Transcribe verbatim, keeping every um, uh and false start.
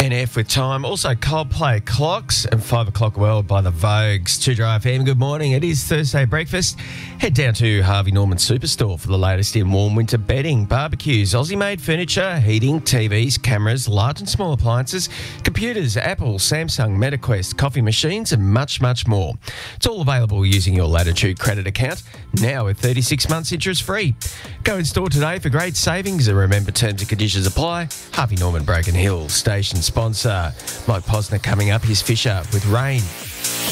N F with time. Also Coldplay Clocks and five o'clock World by the Vogues. two Dry F M, good morning. It is Thursday breakfast. Head down to Harvey Norman Superstore for the latest in warm winter bedding, barbecues, Aussie-made furniture, heating, T Vs, cameras, large and small appliances, computers, Apple, Samsung, MetaQuest, coffee machines and much, much more. It's all available using your Latitude credit account, now with thirty-six months interest free. Go in store today for great savings and remember terms and conditions apply. Harvey Norman Broken Hill, station sponsor. Mike Posner coming up, his Fisher with Rain.